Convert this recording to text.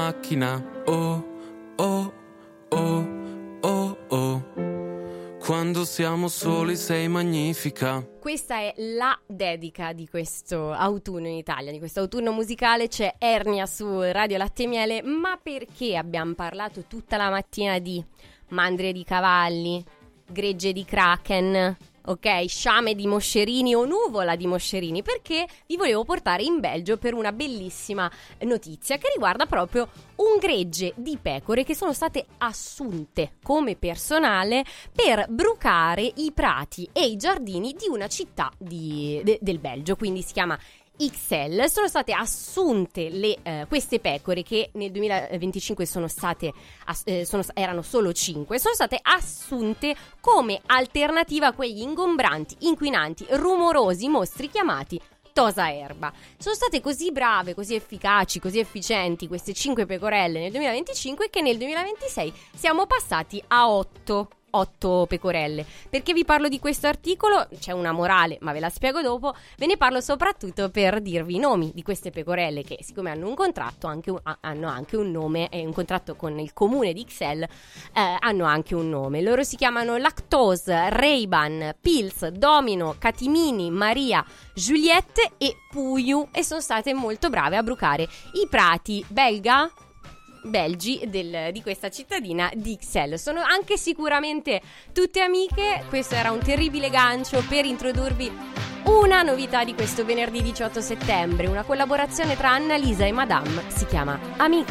macchina. Oh, oh, oh, oh, oh. Quando siamo soli sei magnifica. Questa è la dedica di questo autunno in Italia, di questo autunno musicale. C'è Ernia su Radio Latte e Miele. Ma perché abbiamo parlato tutta la mattina di mandrie di cavalli, gregge di kraken, ok, sciame di moscerini o nuvola di moscerini? Perché vi volevo portare in Belgio per una bellissima notizia che riguarda proprio un gregge di pecore che sono state assunte come personale per brucare i prati e i giardini di una città del Belgio, quindi si chiama XL. Sono state assunte queste pecore che nel 2025 erano solo 5, sono state assunte come alternativa a quegli ingombranti, inquinanti, rumorosi mostri chiamati tosa erba. Sono state così brave, così efficaci, così efficienti queste 5 pecorelle nel 2025 che nel 2026 siamo passati a 8 pecorelle. Perché vi parlo di questo articolo? C'è una morale, ma ve la spiego dopo. Ve ne parlo soprattutto per dirvi i nomi di queste pecorelle che, siccome hanno un contratto, hanno anche un nome, e un contratto con il comune di XL, hanno anche un nome. Loro si chiamano Lactose, Ray-Ban, Pils, Domino, Catimini, Maria, Juliette e Puyu, e sono state molto brave a brucare i prati belgi di questa cittadina di XL. Sono anche sicuramente tutte amiche. Questo era un terribile gancio per introdurvi una novità di questo venerdì 18 settembre, una collaborazione tra Annalisa e Madame, si chiama Amica.